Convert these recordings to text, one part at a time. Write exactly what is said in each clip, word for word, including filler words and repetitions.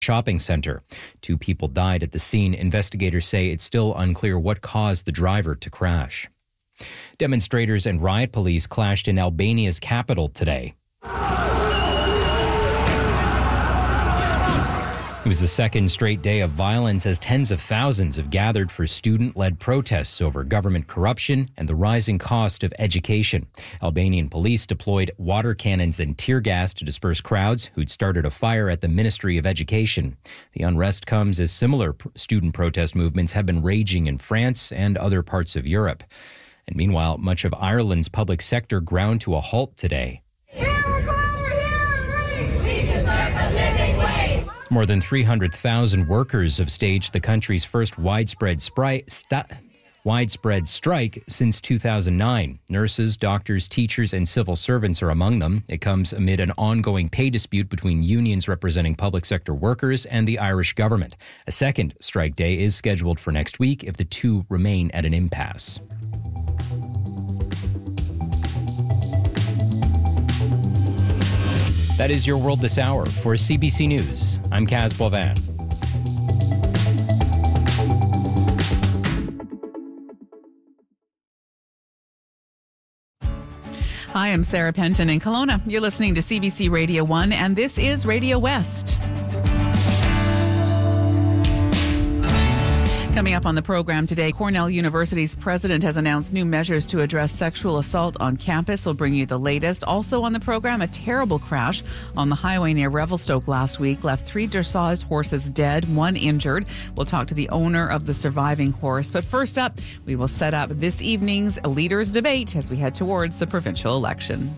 shopping center. Two people died at the scene. Investigators say it's still unclear what caused the driver to crash. Demonstrators and riot police clashed in Albania's capital today. It was the second straight day of violence as tens of thousands have gathered for student-led protests over government corruption and the rising cost of education. Albanian police deployed water cannons and tear gas to disperse crowds who'd started a fire at the Ministry of Education. The unrest comes as similar pr- student protest movements have been raging in France and other parts of Europe. And meanwhile, much of Ireland's public sector ground to a halt today. More than three hundred thousand workers have staged the country's first widespread, spri- st- widespread strike since two thousand nine. Nurses, doctors, teachers, and civil servants are among them. It comes amid an ongoing pay dispute between unions representing public sector workers and the Irish government. A second strike day is scheduled for next week if the two remain at an impasse. That is your world this hour. For C B C News, I'm Kaz Boivin. Hi, I'm Sarah Penton in Kelowna. You're listening to C B C Radio one, and this is Radio West. Coming up on the program today, Cornell University's president has announced new measures to address sexual assault on campus. We'll bring you the latest. Also on the program, a terrible crash on the highway near Revelstoke last week left three dressage horses dead, one injured. We'll talk to the owner of the surviving horse. But first up, we will set up this evening's leaders' debate as we head towards the provincial election.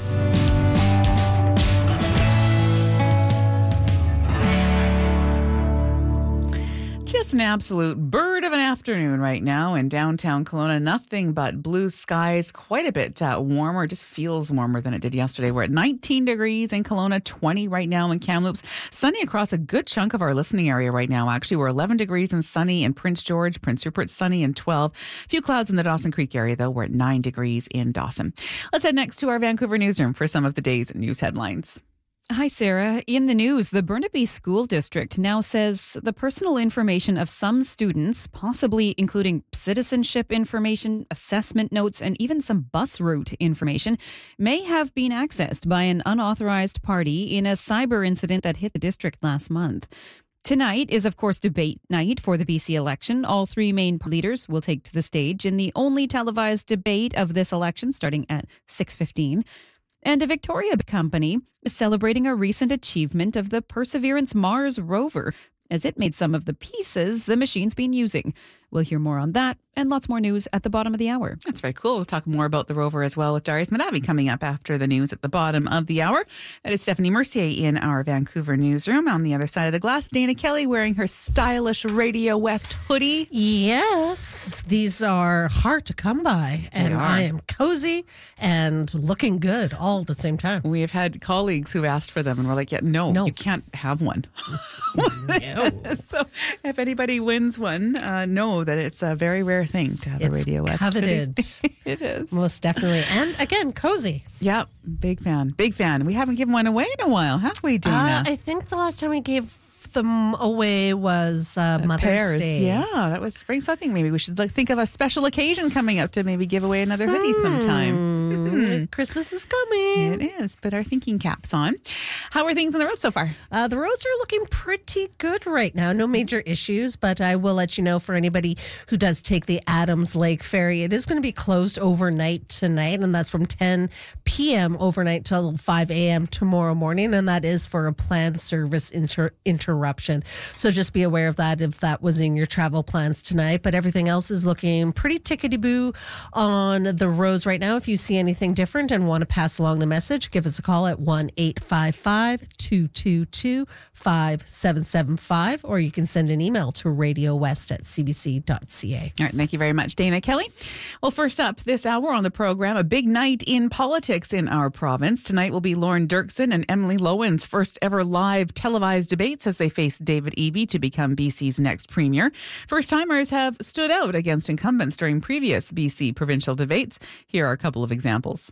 Just an absolute bird of an afternoon right now in downtown Kelowna. Nothing but blue skies, quite a bit uh, warmer. Just feels warmer than it did yesterday. We're at nineteen degrees in Kelowna, twenty right now in Kamloops. Sunny across a good chunk of our listening area right now. Actually, we're eleven degrees and sunny in Prince George, Prince Rupert, sunny and twelve. A few clouds in the Dawson Creek area, though. We're at nine degrees in Dawson. Let's head next to our Vancouver newsroom for some of the day's news headlines. Hi, Sarah. In the news, the Burnaby School District now says the personal information of some students, possibly including citizenship information, assessment notes, and even some bus route information, may have been accessed by an unauthorized party in a cyber incident that hit the district last month. Tonight is, of course, debate night for the B C election. All three main leaders will take to the stage in the only televised debate of this election, starting at six fifteen. And a Victoria company is celebrating a recent achievement of the Perseverance Mars rover as it made some of the pieces the machine's been using. We'll hear more on that and lots more news at the bottom of the hour. That's very cool. We'll talk more about the rover as well with Darius Madavi coming up after the news at the bottom of the hour. That is Stephanie Mercier in our Vancouver newsroom. On the other side of the glass, Dana Kelly wearing her stylish Radio West hoodie. Yes, these are hard to come by, and I am cozy and looking good all at the same time. We have had colleagues who've asked for them, and we're like, yeah, no, no. you can't have one. No. So if anybody wins one, uh, know that it's a very rare thing to have it's a Radio West coveted. It is. Most definitely. And again, cozy. Yeah, big fan. Big fan. We haven't given one away in a while, have we, Dana? Uh, I think the last time we gave them away was uh, Mother's Pairs. Day. Yeah, that was spring. So I think maybe we should like, think of a special occasion coming up to maybe give away another hoodie Hmm. sometime. Mm. Christmas is coming. It is. Put our thinking caps on. How are things on the road so far? Uh, the roads are looking pretty good right now. No major issues, but I will let you know for anybody who does take the Adams Lake Ferry, it is going to be closed overnight tonight, and that's from ten p.m. overnight till five a.m. tomorrow morning, and that is for a planned service inter- interruption. So just be aware of that if that was in your travel plans tonight, but everything else is looking pretty tickety-boo on the roads right now. If you see anything different and want to pass along the message, give us a call at one eight five five, two two two, five seven seven five, or you can send an email to radiowest at c b c dot c a. All right, thank you very much, Dana Kelly. Well, first up this hour on the program, a big night in politics in our province. Tonight will be Lauren Dirksen and Emily Lowen's first ever live televised debates as they face David Eby to become B C's next premier. First-timers have stood out against incumbents during previous B C provincial debates. Here are a couple of examples.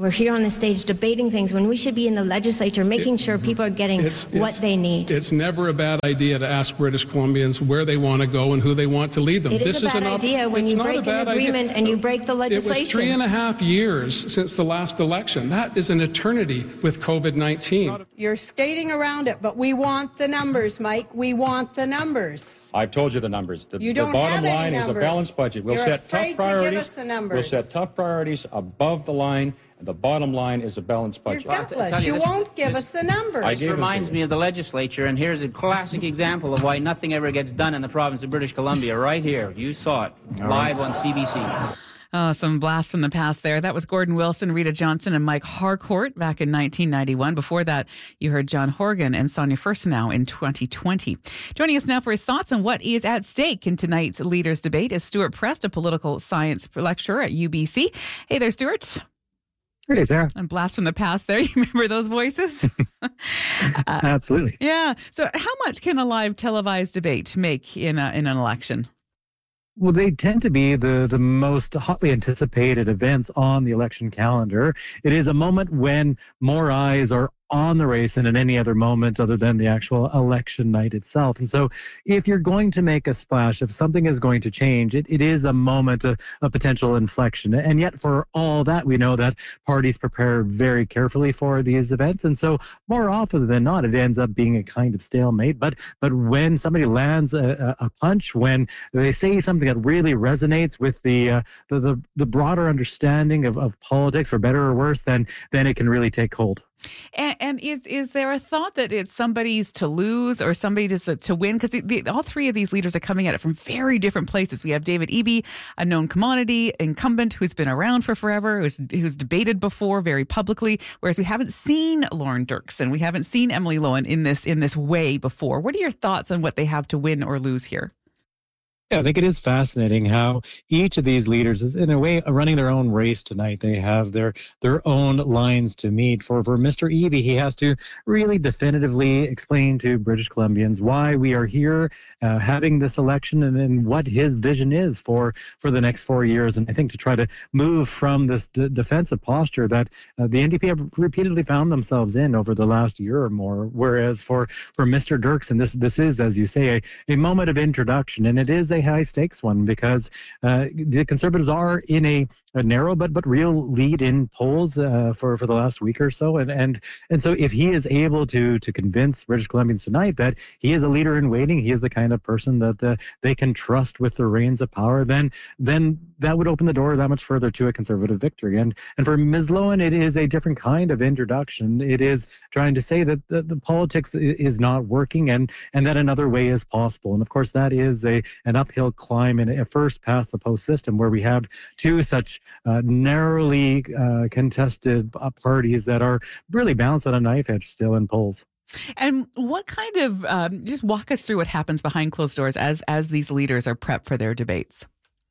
We're here on the stage debating things when we should be in the legislature making sure people are getting It's, what it's, they need. It's never a bad idea to ask British Columbians where they want to go and who they want to lead them. It is this a bad an op- idea when it's you not break a bad an agreement idea. and you break the It legislation. was three and a half years since the last election. That is an eternity with COVID nineteen. You're skating around it, but we want the numbers, Mike. We want the numbers. I've told you the numbers. The, You the don't bottom have any line is a numbers. balanced budget. We'll You're set afraid tough to give priorities. us the numbers. We'll set tough priorities above the line, and the bottom line is a balanced budget. You're gutless. tell you You this- won't give us the numbers. I This gave them to reminds you. me of the legislature, and here's a classic example of why nothing ever gets done in the province of British Columbia. Right here, you saw it live on C B C. Oh, some blasts from the past there. That was Gordon Wilson, Rita Johnson, and Mike Harcourt back in nineteen ninety-one. Before that, you heard John Horgan and Sonia Furstenau in twenty twenty. Joining us now for his thoughts on what is at stake in tonight's Leaders Debate is Stuart Prest, a political science lecturer at U B C. Hey there, Stuart. Hey, Sarah. And blast from the past there. You remember those voices? uh, Absolutely. Yeah. So how much can a live televised debate make in, a, in an election? Well, they tend to be the, the most hotly anticipated events on the election calendar. It is a moment when more eyes are on the race than at any other moment other than the actual election night itself. And so if you're going to make a splash, if something is going to change, it, it is a moment of, of potential inflection. And yet for all that, we know that parties prepare very carefully for these events. And so more often than not, it ends up being a kind of stalemate. But but when somebody lands a, a punch, when they say something that really resonates with the uh, the, the, the broader understanding of, of politics, for better or worse, then then it can really take hold. And, and is is there a thought that it's somebody's to lose or somebody's to, to win? Because all three of these leaders are coming at it from very different places. We have David Eby, a known commodity incumbent who's been around for forever, who's, who's debated before very publicly, whereas we haven't seen Lauren Dirksen, we haven't seen Emily Lohan in this in this way before. What are your thoughts on what they have to win or lose here? Yeah, I think it is fascinating how each of these leaders is, in a way, running their own race tonight. They have their their own lines to meet. For for Mister Eby, he has to really definitively explain to British Columbians why we are here uh, having this election and, and what his vision is for, for the next four years. And I think to try to move from this d- defensive posture that uh, the N D P have repeatedly found themselves in over the last year or more. Whereas for, for Mister Dirksen, this this is, as you say, a, a moment of introduction, and it is a high stakes one because uh, the Conservatives are in a, a narrow but but real lead in polls uh, for for the last week or so, and and and so if he is able to to convince British Columbians tonight that he is a leader in waiting, he is the kind of person that the, they can trust with the reins of power, then then that would open the door that much further to a Conservative victory. And and for Miz Lohan, it is a different kind of introduction. It is trying to say that the, the politics is not working and and that another way is possible. And of course, that is a an uphill climb in a first past the post system where we have two such uh, narrowly uh, contested uh, parties that are really balanced on a knife edge still in polls. And what kind of, um, just walk us through what happens behind closed doors as as these leaders are prepped for their debates.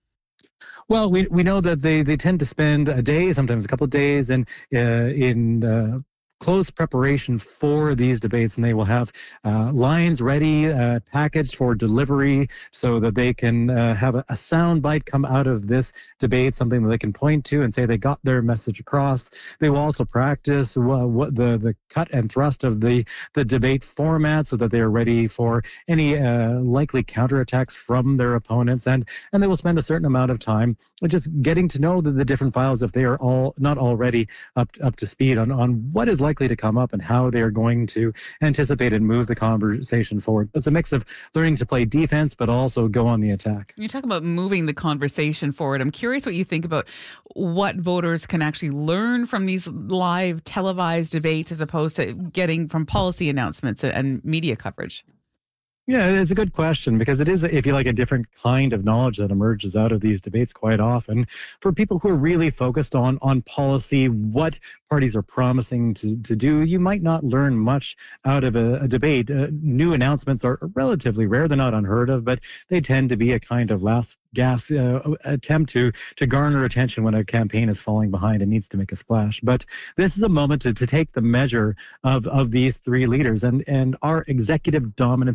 Well, we we know that they, they tend to spend a day, sometimes a couple of days, in uh, in uh, close preparation for these debates, and they will have uh, lines ready, uh, packaged for delivery, so that they can uh, have a, a sound bite come out of this debate, something that they can point to and say they got their message across. They will also practice uh, what the the cut and thrust of the the debate format, so that they are ready for any uh, likely counterattacks from their opponents, and and they will spend a certain amount of time just getting to know the, the different files if they are all not already up up to speed on on what is likely to come up and how they are going to anticipate and move the conversation forward. It's a mix of learning to play defense, but also go on the attack. You talk about moving the conversation forward. I'm curious what you think about what voters can actually learn from these live televised debates as opposed to getting from policy announcements and media coverage. Yeah, it's a good question because it is, if you like, a different kind of knowledge that emerges out of these debates quite often. For people who are really focused on on policy, what parties are promising to, to do, you might not learn much out of a, a debate. Uh, new announcements are relatively rare. They're not unheard of, but they tend to be a kind of last gasp uh, attempt to to garner attention when a campaign is falling behind and needs to make a splash. But this is a moment to, to take the measure of, of these three leaders, and, and our executive dominant system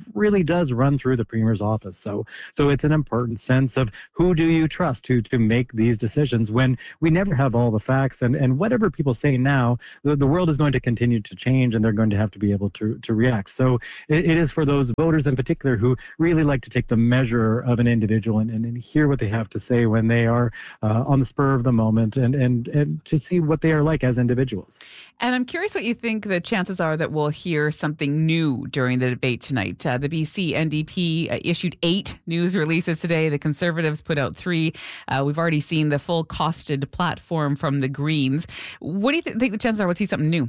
really does run through the Premier's office. So so it's an important sense of who do you trust to to make these decisions when we never have all the facts, and, and whatever people say now, the, the world is going to continue to change and they're going to have to be able to, to react. So it, it is for those voters in particular who really like to take the measure of an individual and, and, and hear what they have to say when they are uh, on the spur of the moment, and, and, and to see what they are like as individuals. And I'm curious what you think the chances are that we'll hear something new during the debate tonight. Uh, the B C N D P uh, issued eight news releases today. The Conservatives put out three. Uh, we've already seen the full costed platform from the Greens. What do you th- think the chances are we'll see something new?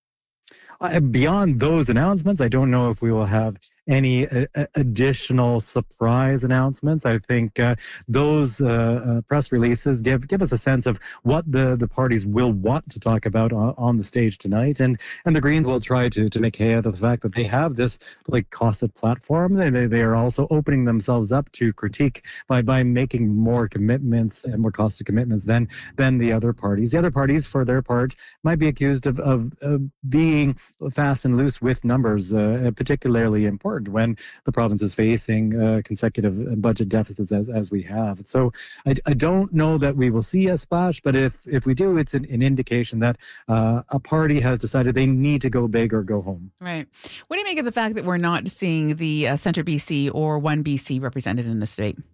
Uh, beyond those announcements, I don't know if we will have any uh, additional surprise announcements. I think uh, those uh, uh, press releases give give us a sense of what the, the parties will want to talk about on, on the stage tonight, and and the Greens will try to to make hay out of the fact that they have this like costed platform. They they, they are also opening themselves up to critique by by making more commitments and more costed commitments than than the other parties. The other parties, for their part, might be accused of of, of being fast and loose with numbers, uh, particularly important when the province is facing uh, consecutive budget deficits as as we have. So I, I don't know that we will see a splash, but if if we do, it's an, an indication that uh, a party has decided they need to go big or go home. Right. What do you make of the fact that we're not seeing the uh, Centre B C or One B C represented in this debate?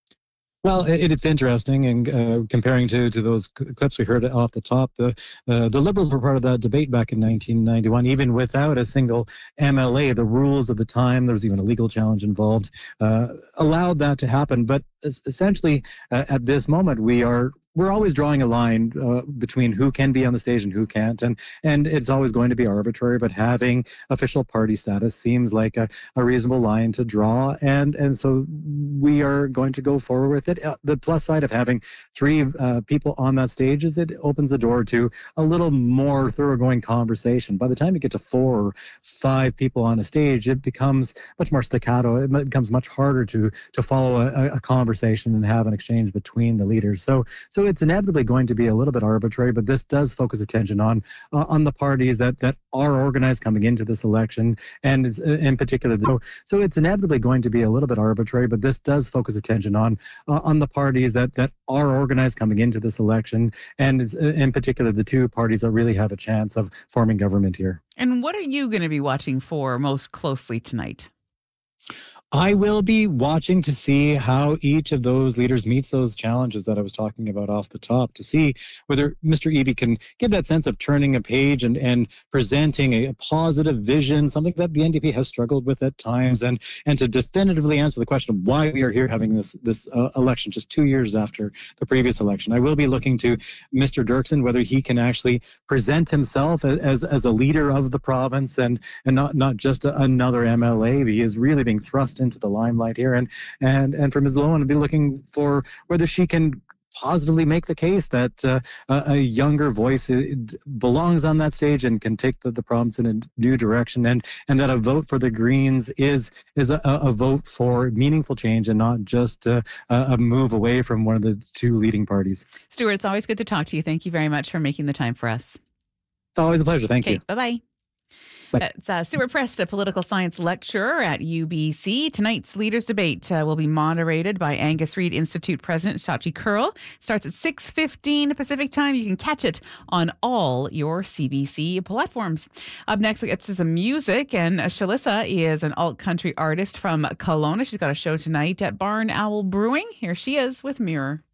Well, it, it's interesting, and uh, comparing to, to those clips we heard off the top, the uh, the Liberals were part of that debate back in nineteen ninety-one, even without a single M L A. The rules of the time, there was even a legal challenge involved, uh, allowed that to happen. But essentially, uh, at this moment, we are we're always drawing a line uh, between who can be on the stage and who can't, and and it's always going to be arbitrary. But having official party status seems like a, a reasonable line to draw, and and so we are going to go forward with it. Uh, the plus side of having three uh, people on that stage is it opens the door to a little more thoroughgoing conversation. By the time you get to four or five people on a stage, it becomes much more staccato. It becomes much harder to to follow a, a conversation and have an exchange between the leaders. So so it's inevitably going to be a little bit arbitrary, but this does focus attention on uh, on the parties that that are organized coming into this election, and it's, uh, in particular, so, so it's inevitably going to be a little bit arbitrary, but this does focus attention on uh, on the parties that that are organized coming into this election, and it's, uh, in particular, the two parties that really have a chance of forming government here. And what are you going to be watching for most closely tonight? I will be watching to see how each of those leaders meets those challenges that I was talking about off the top, to see whether Mister Eby can give that sense of turning a page and, and presenting a, a positive vision, something that the N D P has struggled with at times, and and to definitively answer the question of why we are here having this this uh, election just two years after the previous election. I will be looking to Mister Dirksen, whether he can actually present himself as as a leader of the province and and not not just a, another M L A. He is really being thrust into the limelight here, and and and for Miz Lowen, I'd be looking for whether she can positively make the case that uh, a, a younger voice belongs on that stage and can take the, the province in a new direction, and and that a vote for the Greens is is a, a vote for meaningful change and not just uh, a move away from one of the two leading parties. Stuart, it's always good to talk to you. Thank you very much for making the time for us. Always a pleasure. Thank okay, you. Bye-bye. It's uh, Stuart Prest, a political science lecturer at U B C. Tonight's Leaders Debate uh, will be moderated by Angus Reid Institute President Shachi Kurl. Starts at six fifteen Pacific Time. You can catch it on all your C B C platforms. Up next, it's some music, and Shalissa is an alt-country artist from Kelowna. She's got a show tonight at Barn Owl Brewing. Here she is with Mirror.